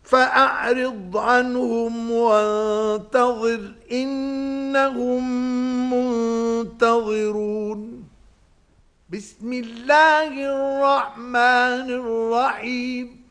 فأعرض عنهم وانتظر إنهم منتظرون. بسم الله الرحمن الرحيم.